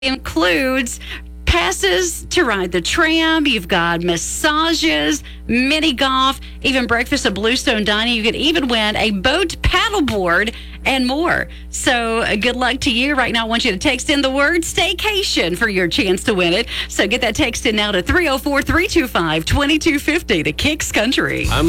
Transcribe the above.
includes passes to ride the tram. You've got massages, mini golf, even breakfast at Bluestone Dining. You could even win a boat paddleboard and more. So good luck to you. Right now, I want you to text in the word staycation for your chance to win it. So get that text in now to 304-325-2250 to Kicks Country.